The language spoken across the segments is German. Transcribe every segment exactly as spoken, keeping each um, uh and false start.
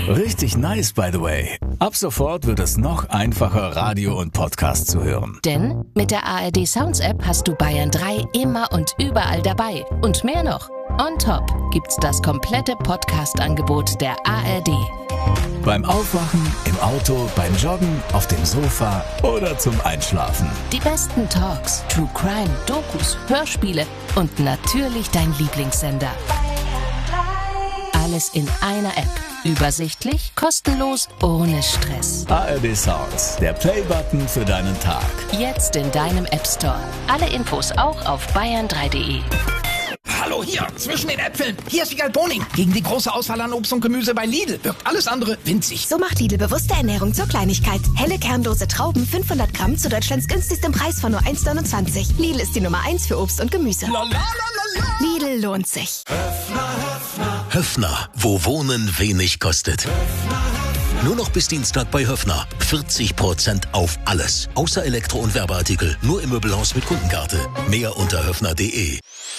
Richtig nice, by the way. Ab sofort wird es noch einfacher, Radio und Podcast zu hören. Denn mit der A R D Sounds App hast du Bayern drei immer und überall dabei. Und mehr noch. On top gibt's das komplette Podcast-Angebot der A R D. Beim Aufwachen, im Auto, beim Joggen, auf dem Sofa oder zum Einschlafen. Die besten Talks, True Crime, Dokus, Hörspiele und natürlich dein Lieblingssender. Alles in einer App. Übersichtlich, kostenlos, ohne Stress. A R D Sounds, der Play-Button für deinen Tag. Jetzt in deinem App Store. Alle Infos auch auf bayern drei punkt de. Hallo, hier, zwischen den Äpfeln. Hier ist Wiegald Boning. Gegen die große Auswahl an Obst und Gemüse bei Lidl wirkt alles andere winzig. So macht Lidl bewusste Ernährung zur Kleinigkeit. Helle kernlose Trauben, fünfhundert Gramm zu Deutschlands günstigstem Preis von nur eins neunundzwanzig. Lidl ist die Nummer eins für Obst und Gemüse. La, la, la, la, la. Lidl lohnt sich. Höffner, Höffner. Höffner, wo Wohnen wenig kostet. Höffner, Höffner. Nur noch bis Dienstag bei Höffner. vierzig Prozent auf alles. Außer Elektro- und Werbeartikel. Nur im Möbelhaus mit Kundenkarte. Mehr unter höffner punkt de.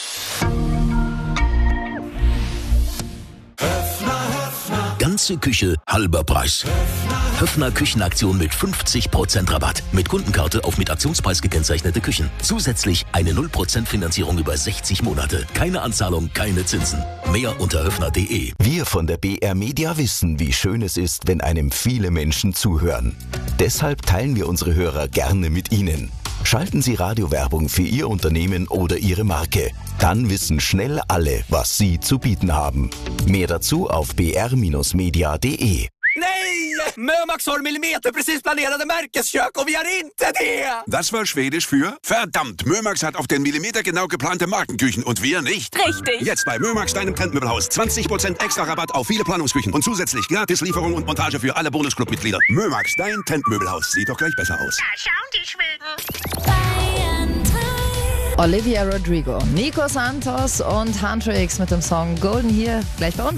Ganze Küche, halber Preis. Höffner Küchenaktion mit fünfzig Prozent Rabatt. Mit Kundenkarte auf mit Aktionspreis gekennzeichnete Küchen. Zusätzlich eine null Prozent Finanzierung über sechzig Monate. Keine Anzahlung, keine Zinsen. Mehr unter höffner punkt de. Wir von der B R Media wissen, wie schön es ist, wenn einem viele Menschen zuhören. Deshalb teilen wir unsere Hörer gerne mit Ihnen. Schalten Sie Radiowerbung für Ihr Unternehmen oder Ihre Marke. Dann wissen schnell alle, was Sie zu bieten haben. Mehr dazu auf b r Bindestrich media punkt de. Nej! Mömax har millimeterprecis planerade Märkeskök och vi har inte det! Das war Schwedisch für verdammt, Mömax hat auf den Millimeter genau geplante Markenküchen und wir nicht. Richtig. Jetzt bei Mömax, deinem Trendmöbelhaus. zwanzig Prozent extra Rabatt auf viele Planungsküchen und zusätzlich Gratislieferung und Montage für alle Bonusclub-Mitglieder. Mömax, dein Trendmöbelhaus. Sieht doch gleich besser aus. Da schauen die Schweden. Olivia Rodrigo, Nico Santos und Huntrix mit dem Song Golden hier gleich bei uns.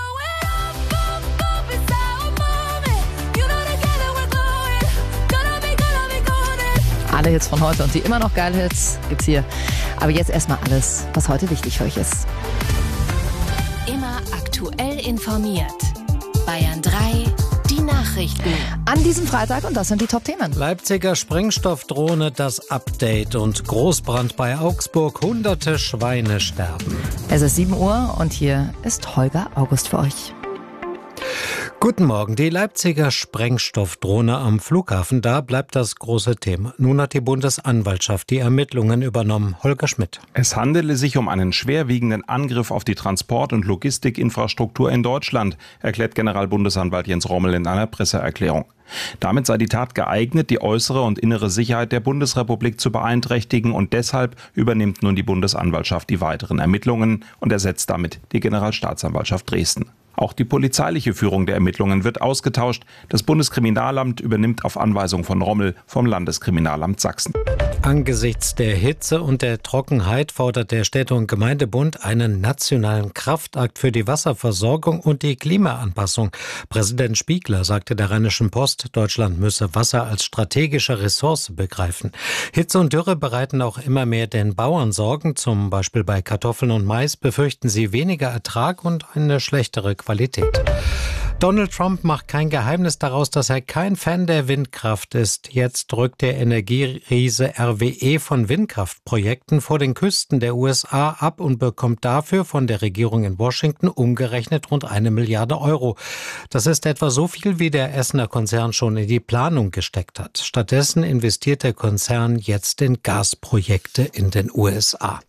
Alle Hits von heute und die immer noch geile Hits gibt's hier. Aber jetzt erstmal alles, was heute wichtig für euch ist. Immer aktuell informiert. Bayern drei, die Nachrichten. An diesem Freitag, und das sind die Top-Themen. Leipziger Sprengstoffdrohne, das Update und Großbrand bei Augsburg. Hunderte Schweine sterben. Es ist sieben Uhr und hier ist Holger August für euch. Guten Morgen. Die Leipziger Sprengstoffdrohne am Flughafen, da bleibt das große Thema. Nun hat die Bundesanwaltschaft die Ermittlungen übernommen. Holger Schmidt. Es handele sich um einen schwerwiegenden Angriff auf die Transport- und Logistikinfrastruktur in Deutschland, erklärt Generalbundesanwalt Jens Rommel in einer Presseerklärung. Damit sei die Tat geeignet, die äußere und innere Sicherheit der Bundesrepublik zu beeinträchtigen, und deshalb übernimmt nun die Bundesanwaltschaft die weiteren Ermittlungen und ersetzt damit die Generalstaatsanwaltschaft Dresden. Auch die polizeiliche Führung der Ermittlungen wird ausgetauscht. Das Bundeskriminalamt übernimmt auf Anweisung von Rommel vom Landeskriminalamt Sachsen. Angesichts der Hitze und der Trockenheit fordert der Städte- und Gemeindebund einen nationalen Kraftakt für die Wasserversorgung und die Klimaanpassung. Präsident Spiegler sagte der Rheinischen Post, Deutschland müsse Wasser als strategische Ressource begreifen. Hitze und Dürre bereiten auch immer mehr den Bauern Sorgen. Zum Beispiel bei Kartoffeln und Mais befürchten sie weniger Ertrag und eine schlechtere Qualität. Donald Trump macht kein Geheimnis daraus, dass er kein Fan der Windkraft ist. Jetzt drückt der Energieriese R W E von Windkraftprojekten vor den Küsten der U S A ab und bekommt dafür von der Regierung in Washington umgerechnet rund eine Milliarde Euro. Das ist etwa so viel, wie der Essener Konzern schon in die Planung gesteckt hat. Stattdessen investiert der Konzern jetzt in Gasprojekte in den U S A.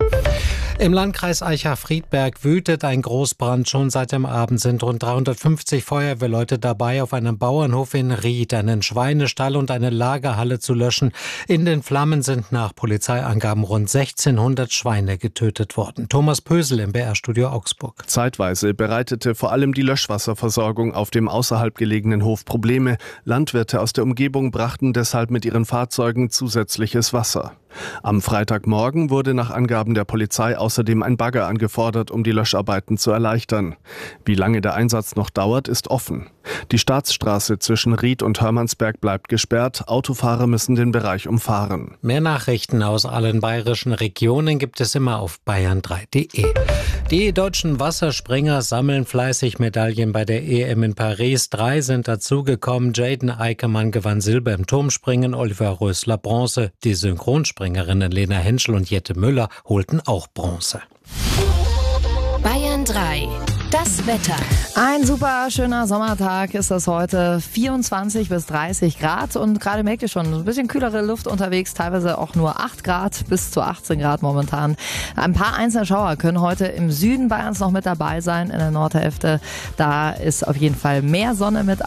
Im Landkreis Aicha-Friedberg wütet ein Großbrand. Schon seit dem Abend sind rund dreihundertfünfzig Feuerwehrleute dabei, auf einem Bauernhof in Ried einen Schweinestall und eine Lagerhalle zu löschen. In den Flammen sind nach Polizeiangaben rund sechzehnhundert Schweine getötet worden. Thomas Pösel im B R-Studio Augsburg. Zeitweise bereitete vor allem die Löschwasserversorgung auf dem außerhalb gelegenen Hof Probleme. Landwirte aus der Umgebung brachten deshalb mit ihren Fahrzeugen zusätzliches Wasser. Am Freitagmorgen wurde nach Angaben der Polizei außerdem ein Bagger angefordert, um die Löscharbeiten zu erleichtern. Wie lange der Einsatz noch dauert, ist offen. Die Staatsstraße zwischen Ried und Hörmannsberg bleibt gesperrt. Autofahrer müssen den Bereich umfahren. Mehr Nachrichten aus allen bayerischen Regionen gibt es immer auf bayern drei punkt de. Die deutschen Wasserspringer sammeln fleißig Medaillen bei der E M in Paris. Drei sind dazugekommen. Jaden Eikemann gewann Silber im Turmspringen, Oliver Rösler Bronze. Die Synchronspringerinnen Lena Henschel und Jette Müller holten auch Bronze. Bayern drei. Das Wetter. Ein super schöner Sommertag ist das heute. vierundzwanzig bis dreißig Grad und gerade merkt ihr schon, ein bisschen kühlere Luft unterwegs, teilweise auch nur acht Grad bis zu achtzehn Grad momentan. Ein paar einzelne Schauer können heute im Süden Bayerns noch mit dabei sein, in der Nordhälfte. Da ist auf jeden Fall mehr Sonne mit